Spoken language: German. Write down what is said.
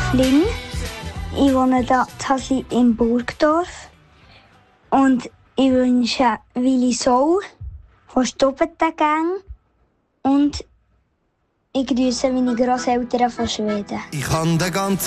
Flynn. Ich wohne hier in Burgdorf. Und ich wünsche Willi Soul von Stubbentengang. Und ich grüße meine Grosseltern von Schweden. Ich kann den ganzen